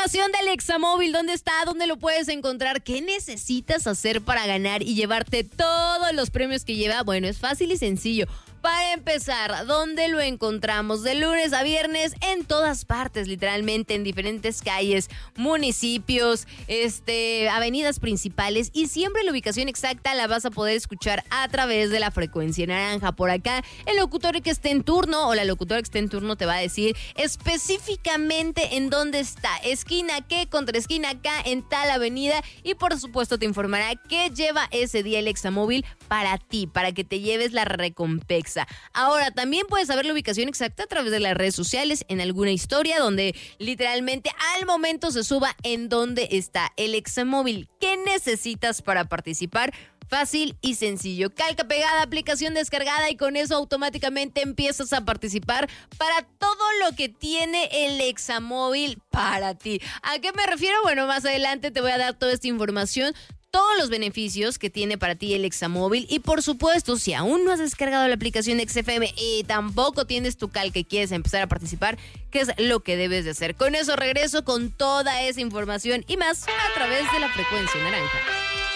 información del Examóvil. ¿Dónde está? ¿Dónde lo puedes encontrar? ¿Qué necesitas hacer para ganar y llevarte todos los premios que lleva? Bueno, es fácil y sencillo. Para empezar, ¿dónde lo encontramos? De lunes a viernes, en todas partes, literalmente, en diferentes calles, municipios, avenidas principales, y siempre la ubicación exacta la vas a poder escuchar a través de la frecuencia naranja. Por acá, el locutor que esté en turno o la locutora que esté en turno te va a decir específicamente en dónde está, esquina qué, contra esquina acá, en tal avenida, y por supuesto te informará qué lleva ese día el Examóvil para ti, para que te lleves la recompensa. Ahora, también puedes saber la ubicación exacta a través de las redes sociales, en alguna historia donde literalmente al momento se suba en dónde está el Examóvil. ¿Qué necesitas para participar? Fácil y sencillo. Calca pegada, aplicación descargada, y con eso automáticamente empiezas a participar para todo lo que tiene el Examóvil para ti. ¿A qué me refiero? Bueno, más adelante te voy a dar toda esta información, todos los beneficios que tiene para ti el Examóvil, y por supuesto, si aún no has descargado la aplicación de XFM y tampoco tienes tu calca y quieres empezar a participar, ¿qué es lo que debes de hacer? Con eso regreso con toda esa información y más a través de la frecuencia naranja.